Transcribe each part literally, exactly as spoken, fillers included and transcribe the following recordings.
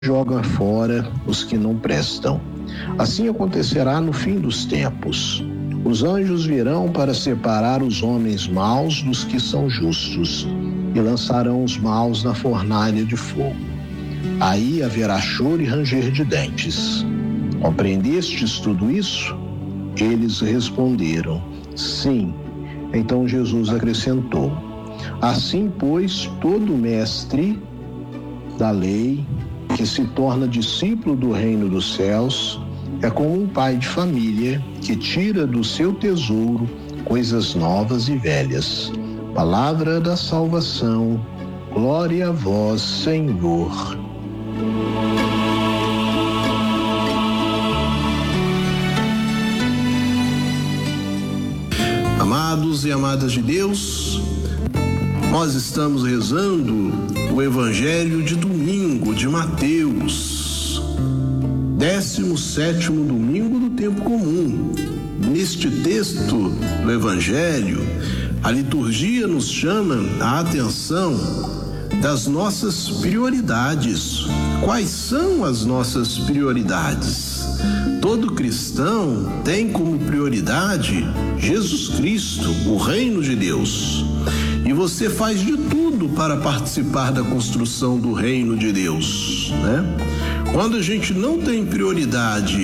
joga fora os que não prestam. Assim acontecerá no fim dos tempos. Os anjos virão para separar os homens maus dos que são justos e lançarão os maus na fornalha de fogo. Aí haverá choro e ranger de dentes. Compreendestes tudo isso? Eles responderam: sim. Então Jesus acrescentou: assim, pois, todo mestre da lei que se torna discípulo do reino dos céus é como um pai de família que tira do seu tesouro coisas novas e velhas. Palavra da salvação, glória a vós, Senhor. Amados e amadas de Deus, nós estamos rezando o Evangelho de domingo de Mateus, décimo sétimo domingo do tempo comum. Neste texto do Evangelho, a liturgia nos chama a atenção das nossas prioridades. Quais são as nossas prioridades? Todo cristão tem como prioridade Jesus Cristo, o reino de Deus. E você faz de tudo para participar da construção do reino de Deus, né? Quando a gente não tem prioridade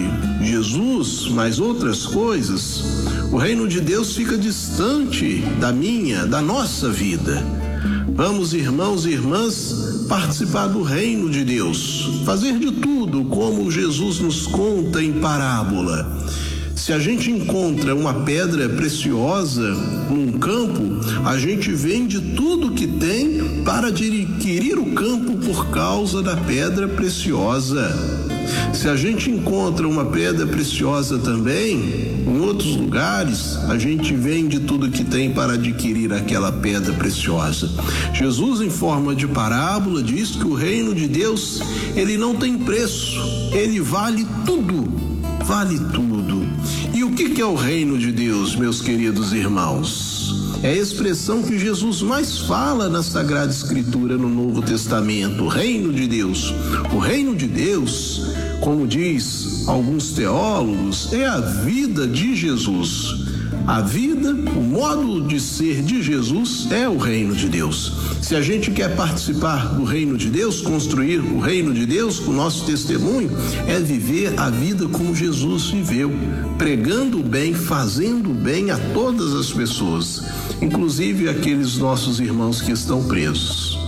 Jesus, mas outras coisas, o reino de Deus fica distante da minha, da nossa vida. Vamos, irmãos e irmãs, participar do reino de Deus, fazer de tudo como Jesus nos conta em parábola. Se a gente encontra uma pedra preciosa num campo, a gente vende tudo que tem para adquirir o campo por causa da pedra preciosa. Se a gente encontra uma pedra preciosa também em outros lugares, a gente vende tudo que tem para adquirir aquela pedra preciosa. Jesus, em forma de parábola, diz que o reino de Deus, ele não tem preço, ele vale tudo, vale tudo. E o que é o reino de Deus, meus queridos irmãos? É a expressão que Jesus mais fala na Sagrada Escritura no Novo Testamento, o reino de Deus. O reino de Deus, como diz alguns teólogos, é a vida de Jesus. A vida, o modo de ser de Jesus é o reino de Deus. Se a gente quer participar do reino de Deus, construir o reino de Deus, o nosso testemunho é viver a vida como Jesus viveu, pregando o bem, fazendo o bem a todas as pessoas, inclusive aqueles nossos irmãos que estão presos.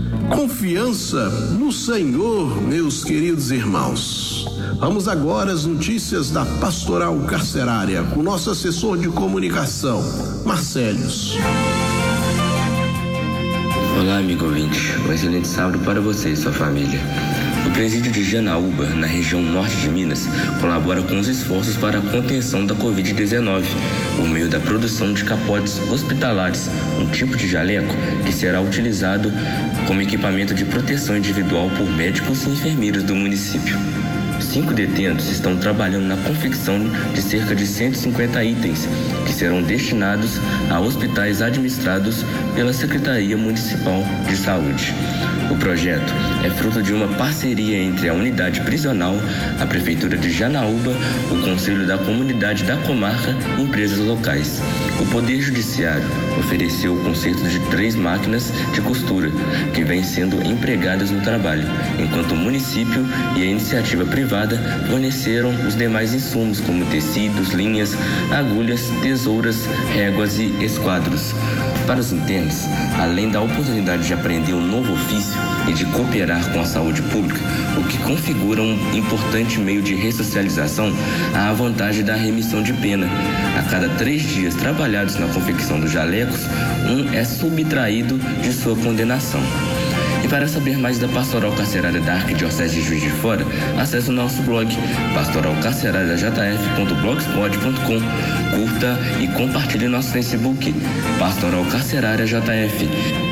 Confiança no Senhor, meus queridos irmãos. Vamos agora às notícias da Pastoral Carcerária com nosso assessor de comunicação, Marcélios. Olá, amigo ouvinte. Um excelente sábado para você e sua família. O presídio de Janaúba, na região norte de Minas, colabora com os esforços para a contenção da covid dezenove, por meio da produção de capotes hospitalares, um tipo de jaleco que será utilizado como equipamento de proteção individual por médicos e enfermeiros do município. Cinco detentos estão trabalhando na confecção de cerca de cento e cinquenta itens que serão destinados a hospitais administrados pela Secretaria Municipal de Saúde. O projeto é fruto de uma parceria entre a unidade prisional, a Prefeitura de Janaúba, o Conselho da Comunidade da Comarca e empresas locais. O Poder Judiciário ofereceu o conserto de três máquinas de costura que vêm sendo empregadas no trabalho, enquanto o município e a iniciativa privada forneceram os demais insumos como tecidos, linhas, agulhas, tesouras, réguas e esquadros. Para os internos, além da oportunidade de aprender um novo ofício e de cooperar com a saúde pública, o que configura um importante meio de ressocialização, há a vantagem da remissão de pena. A cada três dias trabalhados na confecção dos jalecos, um é subtraído de sua condenação. E para saber mais da Pastoral Carcerária da Arquidiocese de Juiz de Fora, acesse o nosso blog pastoral carcerária j f ponto blogspot ponto com. Curta e compartilhe nosso Facebook Pastoral Carcerária J F.